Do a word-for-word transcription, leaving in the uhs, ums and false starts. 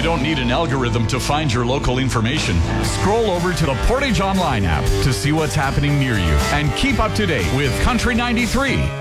don't need an algorithm to find your local information. Scroll over to the Portage Online app to see what's happening near you and keep up to date with Country ninety-three.